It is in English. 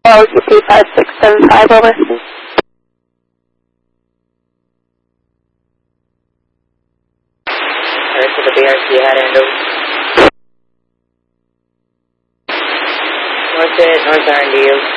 OTC 5675, over. Rest of the BRC had handle. North R&D.